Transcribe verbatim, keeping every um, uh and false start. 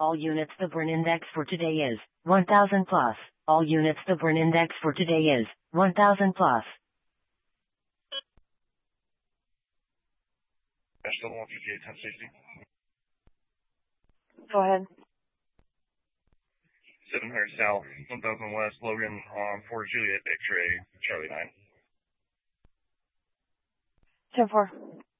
All units, the burn index for today is one thousand plus. All units, the burn index for today is one thousand plus. Asheville one fifty-eight, ten sixty. Go ahead. seven hundred South, one thousand West, Logan, on four Juliet, X-ray, Charlie nine. ten four.